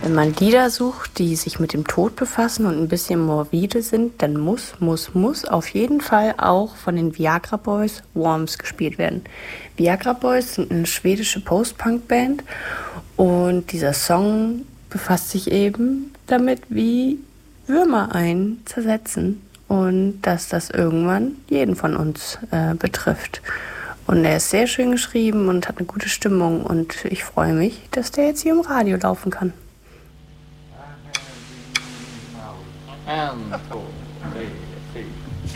Wenn man Lieder sucht, die sich mit dem Tod befassen und ein bisschen morbide sind, dann muss auf jeden Fall auch von den Viagra Boys Worms gespielt werden. Viagra Boys sind eine schwedische Post-Punk-Band und dieser Song befasst sich eben damit, wie Würmer einen zersetzen und dass das irgendwann jeden von uns betrifft. Und er ist sehr schön geschrieben und hat eine gute Stimmung und ich freue mich, dass der jetzt hier im Radio laufen kann. And